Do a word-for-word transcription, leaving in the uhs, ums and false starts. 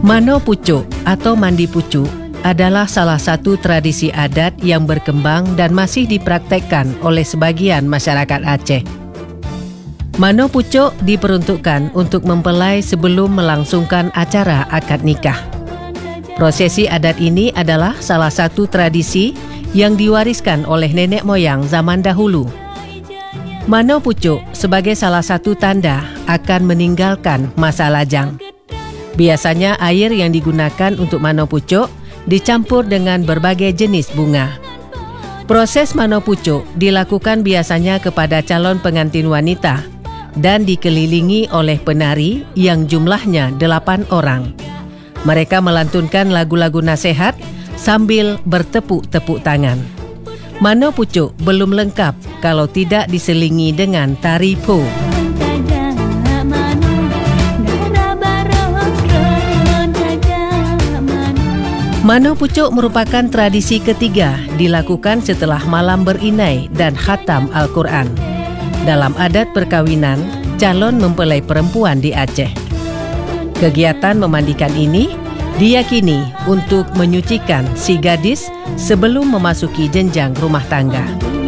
Mano pucuk atau mandi pucuk adalah salah satu tradisi adat yang berkembang dan masih dipraktekkan oleh sebagian masyarakat Aceh. Mano pucuk diperuntukkan untuk mempelai sebelum melangsungkan acara akad nikah. Prosesi adat ini adalah salah satu tradisi yang diwariskan oleh nenek moyang zaman dahulu. Mano pucuk sebagai salah satu tanda akan meninggalkan masa lajang. Biasanya air yang digunakan untuk mano pucuk dicampur dengan berbagai jenis bunga. Proses mano pucuk dilakukan biasanya kepada calon pengantin wanita dan dikelilingi oleh penari yang jumlahnya delapan orang. Mereka melantunkan lagu-lagu nasihat sambil bertepuk-tepuk tangan. Mano pucuk belum lengkap kalau tidak diselingi dengan tari po. Mano pucuk merupakan tradisi ketiga dilakukan setelah malam berinai dan khatam Al-Quran. Dalam adat perkawinan, calon mempelai perempuan di Aceh. Kegiatan memandikan ini diyakini untuk menyucikan si gadis sebelum memasuki jenjang rumah tangga.